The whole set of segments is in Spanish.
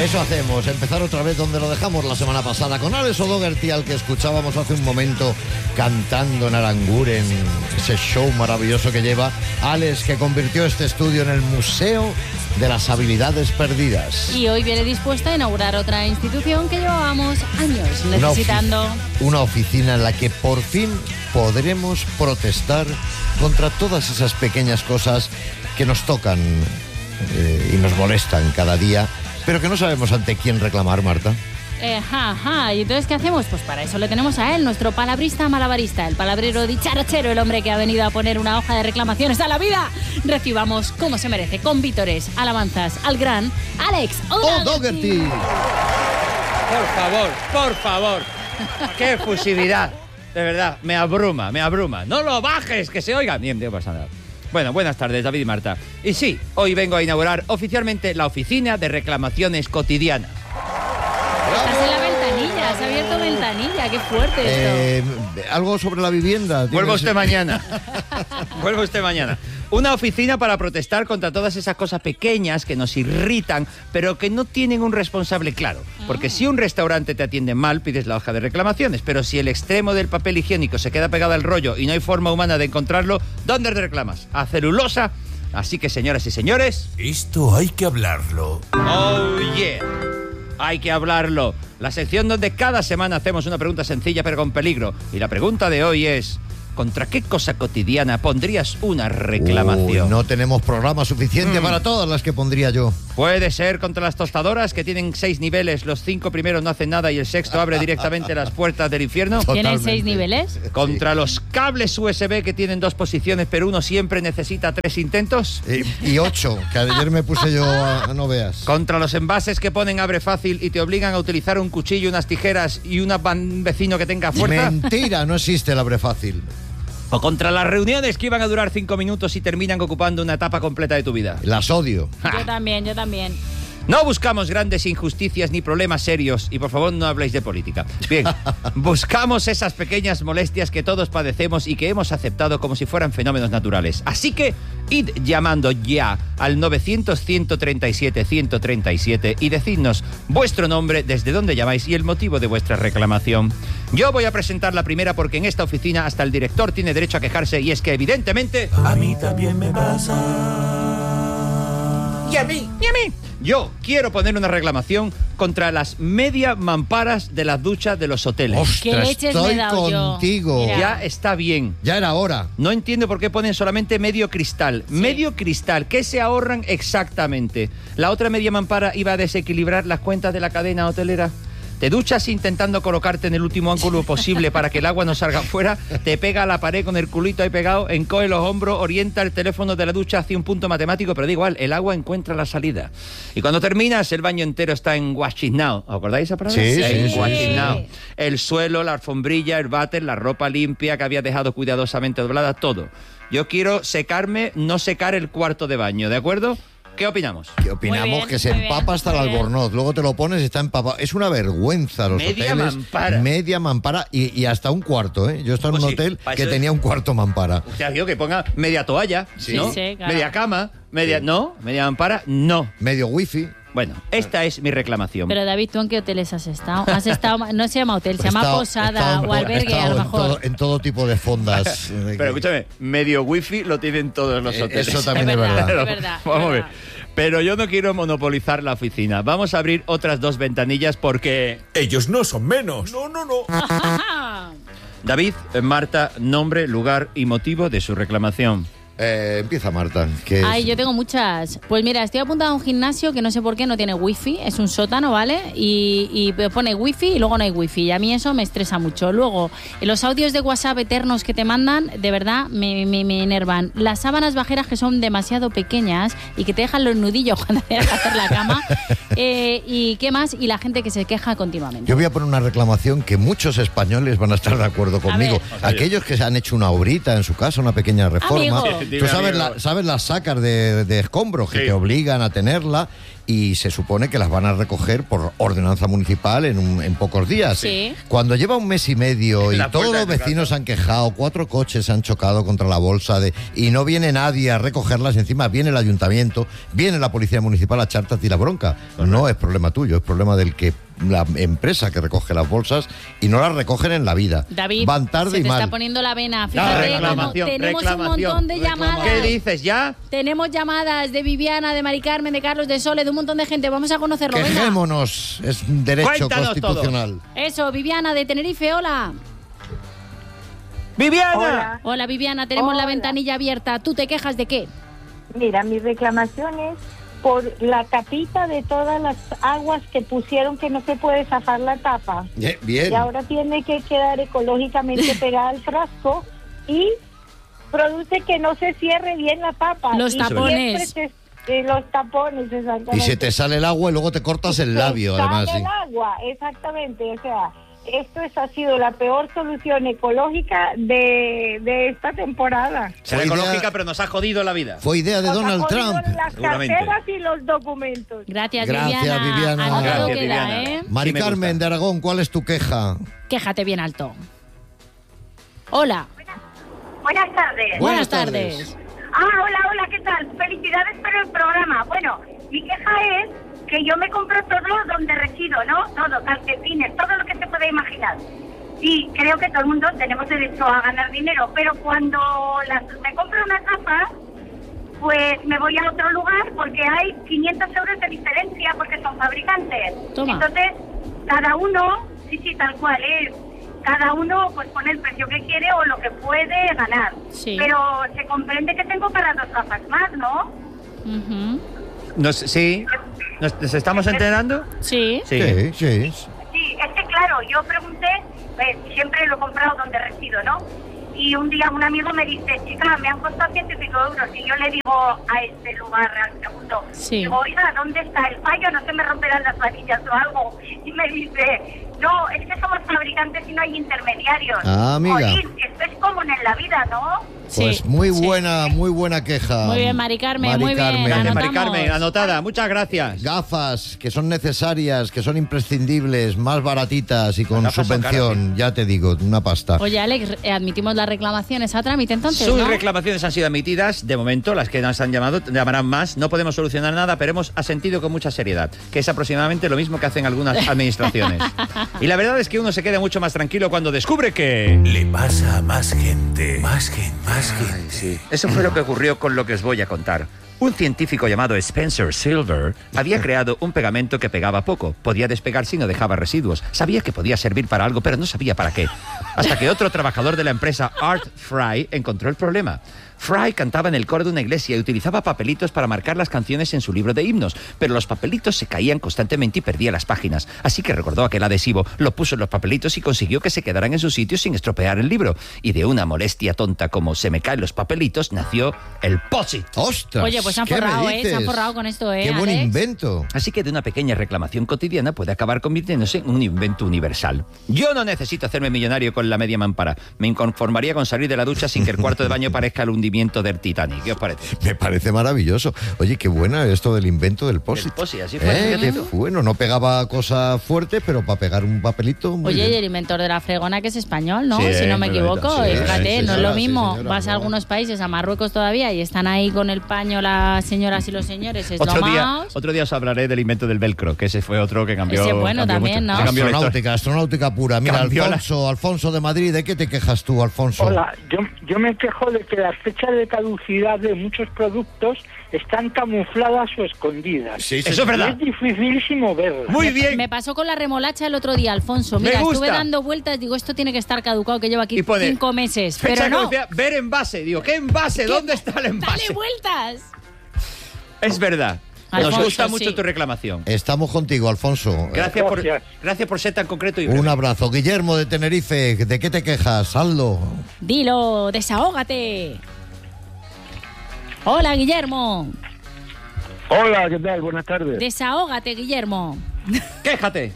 Eso hacemos, empezar otra vez donde lo dejamos la semana pasada, con Alex O'Doherty, al que escuchábamos hace un momento cantando en Aranguren, ese show maravilloso que lleva Alex, que convirtió este estudio en el Museo de las Habilidades Perdidas. Y hoy viene dispuesta a inaugurar otra institución que llevábamos años necesitando. Una oficina en la que por fin podremos protestar contra todas esas pequeñas cosas que nos tocan y nos molestan cada día, pero que no sabemos ante quién reclamar, Marta. ¿Y entonces qué hacemos? Pues para eso le tenemos a él, nuestro palabrista malabarista, el palabrero dicharachero, el hombre que ha venido a poner una hoja de reclamaciones a la vida. Recibamos, como se merece, con vítores, alabanzas, al gran Alex O'Doherty. Por favor. ¡Qué efusividad! De verdad, me abruma. ¡No lo bajes, que se oiga! Bien, no pasa nada. Bueno, buenas tardes, David y Marta. Y sí, hoy vengo a inaugurar oficialmente la Oficina de Reclamaciones Cotidianas. Estás en la ventanilla, has abierto ventanilla, qué fuerte esto. Algo sobre la vivienda. Vuelvo usted mañana. Una oficina para protestar contra todas esas cosas pequeñas que nos irritan, pero que no tienen un responsable claro. Porque si un restaurante te atiende mal, pides la hoja de reclamaciones, pero si el extremo del papel higiénico se queda pegado al rollo y no hay forma humana de encontrarlo, ¿dónde reclamas? ¿A celulosa? Así que, señoras y señores... Esto hay que hablarlo. ¡Oh, yeah! Hay que hablarlo. La sección donde cada semana hacemos una pregunta sencilla pero con peligro. Y la pregunta de hoy es... ¿contra qué cosa cotidiana pondrías una reclamación? No tenemos programa suficiente para todas las que pondría yo. Puede ser contra las tostadoras, que tienen 6 niveles, los 5 primeros no hacen nada y el sexto abre directamente las puertas del infierno. ¿Tienen 6 niveles? Contra los cables USB, que tienen 2 posiciones, pero uno siempre necesita 3 intentos. Y 8, que ayer me puse yo a no veas. Contra los envases que ponen abre fácil y te obligan a utilizar un cuchillo, unas tijeras y un vecino que tenga fuerza. Mentira, no existe el abre fácil. O contra las reuniones que iban a durar 5 minutos y terminan ocupando una etapa completa de tu vida. Las odio. Yo también. No buscamos grandes injusticias ni problemas serios. Y por favor, no habléis de política. Bien, buscamos esas pequeñas molestias que todos padecemos y que hemos aceptado como si fueran fenómenos naturales. Así que, id llamando ya al 900-137-137 y decidnos vuestro nombre, desde dónde llamáis y el motivo de vuestra reclamación. Yo voy a presentar la primera porque en esta oficina hasta el director tiene derecho a quejarse, y es que evidentemente... A mí también me pasa. Y a mí. Yo quiero poner una reclamación contra las media mamparas de las duchas de los hoteles. ¡Ostras, ¿Qué leches estoy me he dado contigo! yo? Ya está bien. Ya era hora. No entiendo por qué ponen solamente medio cristal. Sí. Medio cristal, ¿qué se ahorran exactamente? La otra media mampara iba a desequilibrar las cuentas de la cadena hotelera. Te duchas intentando colocarte en el último ángulo posible para que el agua no salga fuera, te pega a la pared con el culito ahí pegado, encoge los hombros, orienta el teléfono de la ducha hacia un punto matemático, pero da igual, el agua encuentra la salida. Y cuando terminas, el baño entero está en washing now. ¿Os acordáis esa palabra? Sí. Washing now. El suelo, la alfombrilla, el váter, la ropa limpia que había dejado cuidadosamente doblada, todo. Yo quiero secarme, no secar el cuarto de baño, ¿de acuerdo? ¿Qué opinamos? ¿Qué opinamos? Muy bien, que se empapa hasta el albornoz. Luego te lo pones y está empapado. Es una vergüenza los media hoteles. Mampara. Media mampara y hasta un cuarto, ¿eh? Yo he estado en un hotel que tenía un cuarto mampara. O sea, digo que ponga media toalla, Sí. ¿no? Sí, claro. Media cama, ¿no? Media mampara, no. Medio wifi. Bueno, esta es mi reclamación. Pero David, ¿tú en qué hoteles has estado? No se llama hotel, se llama posada o albergue, a lo mejor. En todo tipo de fondas. Pero escúchame, medio wifi lo tienen todos los hoteles. Eso también es verdad. verdad. Es verdad. Vamos a ver. Pero yo no quiero monopolizar la oficina. Vamos a abrir otras 2 ventanillas porque... Ellos no son menos. No. David, Marta, nombre, lugar y motivo de su reclamación. Empieza Marta. Ay, yo tengo muchas. Pues mira, estoy apuntada a un gimnasio que no sé por qué no tiene wifi, es un sótano, ¿vale? Y pone wifi y luego no hay wifi, y a mí eso me estresa mucho. Luego, los audios de WhatsApp eternos que te mandan, de verdad, me enervan. Las sábanas bajeras que son demasiado pequeñas y que te dejan los nudillos cuando tienes que hacer la cama. ¿Y qué más? Y la gente que se queja continuamente. Yo voy a poner una reclamación que muchos españoles van a estar de acuerdo conmigo. ver. Aquellos que se han hecho una obrita en su casa, una pequeña reforma, Amigo. Tú sabes las sacas de escombros que te obligan a tenerla y se supone que las van a recoger por ordenanza municipal en pocos días. Sí. Cuando lleva un mes y medio y La todos puerta los de tu vecinos se han quejado, 4 coches se han chocado contra la bolsa y no viene nadie a recogerlas, encima viene el ayuntamiento, viene la policía municipal a echarte a ti la bronca. No es problema tuyo, es problema del que la empresa que recoge las bolsas y no las recogen en la vida. David, van tarde se y te mal. está poniendo la vena. Fíjate cómo reclamación, tenemos un montón de llamadas. ¿Qué dices ya? Tenemos llamadas de Viviana, de Mari Carmen, de Carlos, de Sole, de un montón de gente. Vamos a conocerlo. Venga. Quejémonos, es un derecho Cuéntanos constitucional. Eso, Viviana, de Tenerife, hola. ¡Viviana! Hola, Viviana, tenemos la ventanilla abierta. ¿Tú te quejas de qué? Mira, mi reclamación es por la tapita de todas las aguas que pusieron que no se puede zafar la tapa. Bien. Y ahora tiene que quedar ecológicamente pegada al frasco y produce que no se cierre bien la tapa. Los Y tapones. siempre los tapones, exactamente. Y se te sale el agua y luego te cortas el labio, Se además. sale Sí. el agua, exactamente. O sea, ha sido la peor solución ecológica de esta temporada. Será Fue idea- ecológica, pero nos ha jodido la vida. Fue idea de Nos Donald ha jodido Trump. las seguramente. carteras y los documentos. Gracias, Gracias, Viviana. Anotado Gracias, queda, Viviana. ¿eh? Mari Sí me Carmen gusta. de Aragón, ¿cuál es tu queja? Quéjate bien alto. Hola. Buenas tardes. Buenas tardes. Hola, ¿qué tal? Felicidades por el programa. Bueno, mi queja es que yo me compro todo donde resido, ¿no? Todo, calcetines, todo lo que se puede imaginar. Y creo que todo el mundo tenemos derecho a ganar dinero, pero cuando me compro una tapa, pues me voy a otro lugar porque hay 500 euros de diferencia porque son fabricantes. Toma. Entonces, cada uno, sí, tal cual es. Cada uno pues pone el precio que quiere o lo que puede ganar. Sí. Pero se comprende que tengo para 2 gafas más, ¿no? Ujú. ¿Nos estamos enterando? Sí. Sí. Sí. Sí, es que claro, yo pregunté, pues siempre lo he comprado donde resido, ¿no? Y un día un amigo me dice, chica, me han costado 100 y pico euros. Y yo le digo a este lugar, al segundo, Sí. digo, oiga, ¿dónde está el fallo? No se me romperán las varillas o algo. Y me dice, no, es que somos fabricantes y no hay intermediarios. Ah, amiga. Jolín, esto es común en la vida, ¿no? Pues Sí, muy sí. buena queja. Muy bien, Mari Carmen, muy bien. Carmen. Gracias, Mari Anotamos. Carmen. Anotada. Muchas gracias. Gafas que son necesarias, que son imprescindibles, más baratitas y con Las gafas son subvención, ya te digo, una pasta. Oye, Alex, admitimos las reclamaciones a trámite entonces, Sus ¿no? reclamaciones han sido admitidas. De momento, las que nos han llamado llamarán más. No podemos solucionar nada, pero hemos asentido con mucha seriedad, que es aproximadamente lo mismo que hacen algunas administraciones. Y la verdad es que uno se queda mucho más tranquilo cuando descubre que... Le pasa a más gente. Más gente. Ay, sí. Eso fue lo que ocurrió con lo que os voy a contar. Un científico llamado Spencer Silver había creado un pegamento que pegaba poco. Podía despegarse y no dejaba residuos. Sabía que podía servir para algo, pero no sabía para qué. Hasta que otro trabajador de la empresa Art Fry encontró el problema. Fry cantaba en el coro de una iglesia y utilizaba papelitos para marcar las canciones en su libro de himnos, pero los papelitos se caían constantemente y perdía las páginas. Así que recordó aquel adhesivo, lo puso en los papelitos y consiguió que se quedaran en su sitio sin estropear el libro. Y de una molestia tonta como se me caen los papelitos, nació el POSIT. ¡Ostras! Oye, pues se han ¿qué me forrado, dices? se han forrado con esto, ¡Qué buen Alex? invento! Así que de una pequeña reclamación cotidiana puede acabar convirtiéndose en un invento universal. Yo no necesito hacerme millonario con la media mampara. Me conformaría con salir de la ducha sin que el cuarto de baño parezca el hundimiento del Titanic. ¿Qué os parece? Me parece maravilloso. Oye, qué buena esto del invento del POSIT. El POSIT, así fue, fíjate Qué tú. bueno, no pegaba cosas fuertes, pero para pegar un papelito... muy Oye, y bien. el inventor de la fregona que es español, ¿no? Sí, Si no me equivoco. sí, Y fíjate, sí, no es señora, lo mismo. sí, señora, Vas a no. algunos países, a Marruecos todavía, y están ahí con el paño las señoras y los señores esdomados. Otro día os hablaré del invento del velcro, que ese fue otro que cambió. Ese bueno cambió también, mucho. ¿no? Se cambió la historia. Astronáutica pura. Mira, Cambió la- Alfonso de Madrid, ¿de qué te quejas tú, Alfonso? Hola, yo me quejo de que las fechas de caducidad de muchos productos están camufladas o escondidas. Sí, Eso es verdad. Es dificilísimo verlas. Muy bien. Me pasó con la remolacha el otro día, Alfonso. Me Mira, gusta. estuve dando vueltas, digo, esto tiene que estar caducado, que lleva aquí Y pone 5 meses. Fecha Pero de no. caducidad, ver envase. Digo, ¿qué envase? ¿Dónde está el envase? ¡Dale vueltas! Es verdad. Alfonso, Nos gusta mucho sí. tu reclamación. Estamos contigo, Alfonso. Gracias por ser tan concreto y breve. Un abrazo. Guillermo de Tenerife, ¿de qué te quejas? Hazlo. Dilo, desahógate. Hola, Guillermo. Hola, ¿qué tal? Buenas tardes. Desahógate, Guillermo. Quéjate.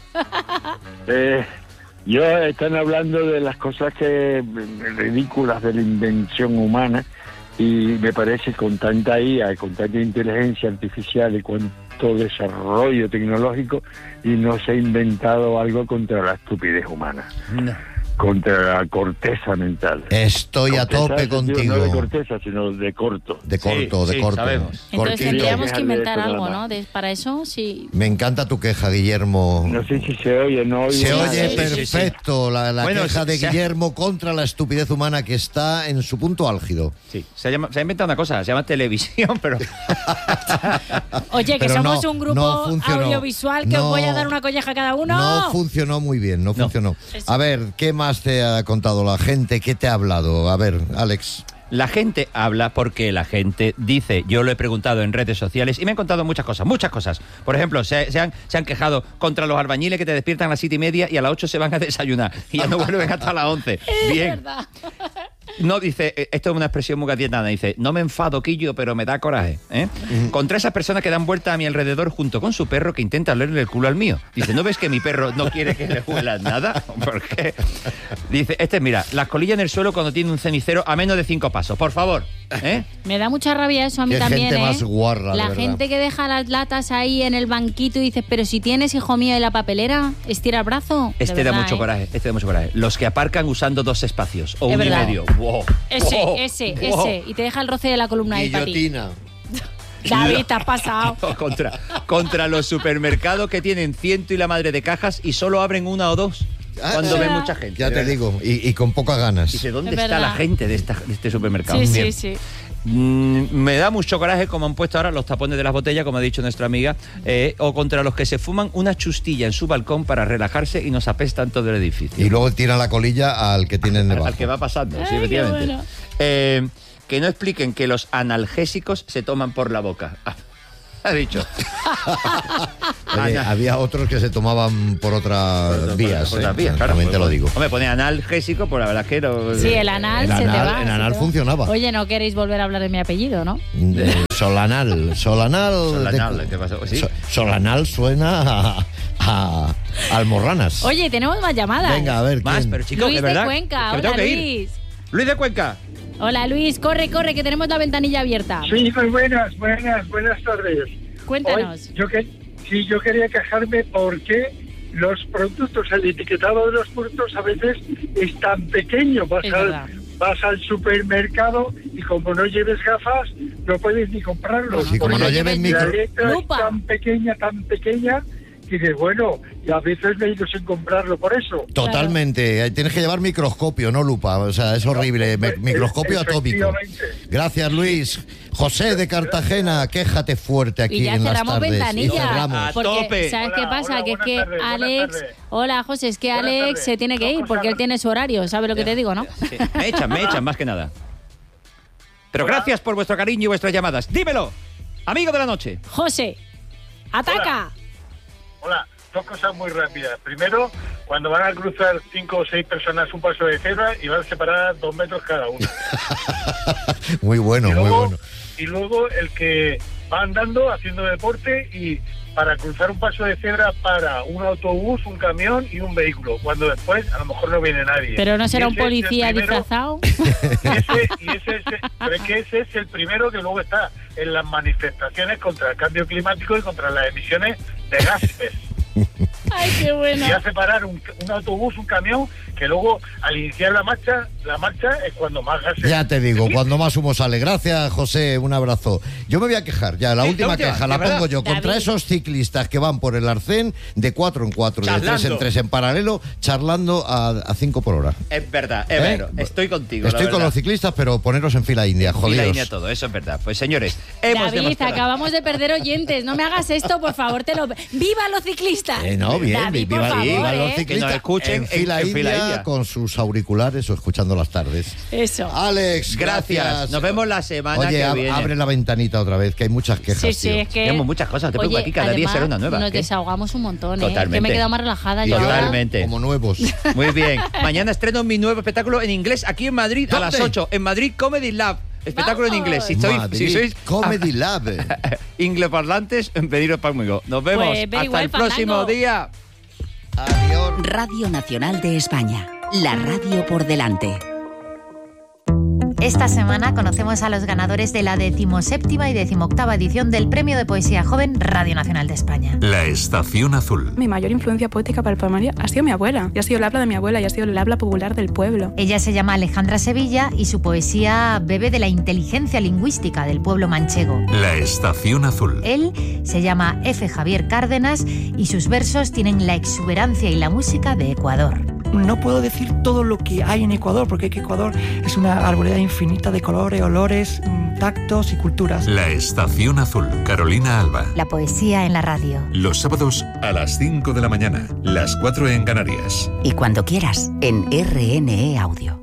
Están hablando de las cosas ridículas de la invención humana Y me parece con tanta IA, con tanta inteligencia artificial y cuánto desarrollo tecnológico, y no se ha inventado algo contra la estupidez humana. No. Contra la corteza mental. Estoy a Corteza, tope contigo. No de corteza, sino de corto. De corto, Sí, de corto. sabemos. Entonces Cortito. tendríamos que inventar Dejar de algo, esto ¿no? Para eso, sí. Me encanta tu queja, Guillermo. No sé si se oye, no oigo Se nada. oye sí, perfecto la Bueno, queja de se- Guillermo contra la estupidez humana, que está en su punto álgido. Sí, se ha inventado una cosa, se llama televisión, pero... Oye, que Pero somos no, un grupo no funcionó. audiovisual que os No. voy a dar una colleja a cada uno. No funcionó muy bien, no funcionó. Eso. A ver, ¿qué más te ha contado la gente? ¿Qué te ha hablado? A ver, Alex. La gente habla porque la gente dice. Yo lo he preguntado en redes sociales y me han contado muchas cosas. Por ejemplo, se han quejado contra los albañiles que te despiertan a las 7:30 y a las 8 se van a desayunar y ya no vuelven hasta las 11. Bien. verdad. No, dice, esto es una expresión muy gaditana, dice, no me enfado, Quillo, pero me da coraje. ¿Eh? Contra esas personas que dan vuelta a mi alrededor junto con su perro que intenta olerle el culo al mío. Dice, ¿no ves que mi perro no quiere que le huelas nada? ¿Por qué? Dice, mira, las colillas en el suelo cuando tiene un cenicero a menos de 5 pasos, por favor. ¿Eh? Me da mucha rabia eso a mí Qué también, gente ¿eh? más guarra, de La verdad. gente que deja las latas ahí en el banquito y dices, pero si tienes, hijo mío, en la papelera, estira el brazo. De Este da verdad, mucho ¿eh? coraje, Los que aparcan usando 2 espacios o Es 1 verdad. y medio. Wow. Wow. Ese. Wow. Y te deja el roce de la columna ahí para ti. Guillotina. David, te has pasado. Contra los supermercados que tienen ciento y la madre de cajas y solo abren 1 o 2 cuando Ah. ven mucha gente. Ya te digo, y con pocas ganas. Dice, ¿dónde Es está verdad. la gente de este supermercado? Sí, Bien. sí. Me da mucho coraje como han puesto ahora los tapones de las botellas, como ha dicho nuestra amiga, o contra los que se fuman una chustilla en su balcón para relajarse y nos apestan todo el edificio. Y luego tiran la colilla al que tienen debajo. Al que va pasando, sí, Ay, qué efectivamente. bueno. Que no expliquen que los analgésicos se toman por la boca. Ha dicho. Oye, había otros que se tomaban por otras vías. Por las vías, claro. También te lo digo. Hombre, pone analgésico, pues la verdad es que no. Sí, el anal El se te anal- va. el se anal te va. funcionaba. Oye, no queréis volver a hablar de mi apellido, ¿no? Solanal. Solanal, ¿qué pasó? ¿Sí? Solanal suena a almorranas. Oye, tenemos más llamadas. Venga, a ver. Más, ¿quién? pero chicos, Luis de de verdad. Cuenca. que me tengo Hola, que ir. Luis. Luis de Cuenca. Hola, Luis. Corre, que tenemos la ventanilla abierta. Sí, muy buenas tardes. Cuéntanos. Hoy, yo quería quejarme porque los productos, el etiquetado de los productos a veces es tan pequeño. Es verdad. Vas al supermercado y como no lleves gafas, no puedes ni comprarlos. Y como Porque no lleves la micro- letra Lupa. es tan pequeña, que dices, bueno, y a veces me he ido sin comprarlo por eso. Totalmente. Tienes que llevar microscopio, no lupa. O sea, es horrible. Microscopio atómico. Efectivamente. Gracias, Luis. José de Cartagena, quéjate fuerte aquí Y ya en las cerramos tardes. ventanilla. Y cerramos. A Porque, tope. ¿sabes Hola, qué pasa? hola, que es buenas que tardes, buenas Alex... tardes. Hola, José, es que Buenas Alex tardes. se tiene que ir Dos porque cosas. él tiene su horario. ¿Sabes lo que te digo, no? Sí, me echan, más que nada. Pero Hola. gracias por vuestro cariño y vuestras llamadas. Dímelo, amigo de la noche. José, ataca. Hola, 2 cosas muy rápidas. Primero, cuando van a cruzar 5 o 6 personas un paso de cebra y van a separar 2 metros cada uno. Muy bueno, y, muy luego, bueno. y luego el que va andando, haciendo deporte y para cruzar un paso de cebra para un autobús, un camión y un vehículo, cuando después a lo mejor no viene nadie. Pero no será Y un ese es el policía primero- disfrazado. Pero es que ese es el primero que luego está en las manifestaciones contra el cambio climático y contra las emisiones de gases. Ay, qué bueno. Y hace parar un autobús, un camión, que luego al iniciar la marcha es cuando más gases... Ya te digo, cuando más humo sale. Gracias, José, un abrazo. Yo me voy a quejar, ya, la Sí, última la última, queja la de verdad. pongo yo. Contra David. esos ciclistas que van por el arcén de 4 en 4, de 3 en Charlando. 3 en paralelo, charlando a 5 por hora. Es verdad, ¿Eh? verdad. Estoy contigo. Estoy la con verdad. los ciclistas, pero poneros en fila india, Y la jodidos. línea todo, eso es verdad. Pues señores, hemos David, demostrado. acabamos de perder oyentes. No me hagas esto, por favor, te lo... ¡Viva los ciclistas! No, bien, David, viva, por favor, viva los ¿eh? ciclistas Que nos escuchen en fila en fila india india. con sus auriculares o escuchando las tardes. Eso. Alex, Gracias. Nos vemos la semana Oye, que viene. abre la ventanita otra vez, que hay muchas quejas, Sí, sí, tío. es que... Tenemos muchas cosas, te preocupes, aquí cada día además, será una nueva. Nos ¿Qué? desahogamos un montón, ¿eh? Totalmente. Que me he quedado más relajada yo. ahora. Totalmente. Como nuevos. Muy bien. Mañana estreno mi nuevo espectáculo en inglés aquí en Madrid a las ¿Dónde? 8. En Madrid Comedy Lab. Espectáculo en ¡Vamos! inglés. Si Madrid, sois Comedy Lab. ingleparlantes, pediros conmigo. Nos vemos. Pues, very Hasta well, el próximo Fandango. día. Adiós. Radio Nacional de España. La radio por delante. Esta semana conocemos a los ganadores de la 17ª y 18ª edición del Premio de Poesía Joven Radio Nacional de España. La Estación Azul. Mi mayor influencia poética para el poemario ha sido mi abuela. Y ha sido el habla de mi abuela y ha sido el habla popular del pueblo. Ella se llama Alejandra Sevilla y su poesía bebe de la inteligencia lingüística del pueblo manchego. La Estación Azul. Él se llama F. Javier Cárdenas y sus versos tienen la exuberancia y la música de Ecuador. No puedo decir todo lo que hay en Ecuador, porque Ecuador es una arboleda infinita de colores, olores, tactos y culturas. La Estación Azul. Carolina Alba. La poesía en la radio. Los sábados a las 5 de la mañana, las 4 en Canarias. Y cuando quieras, en RNE Audio.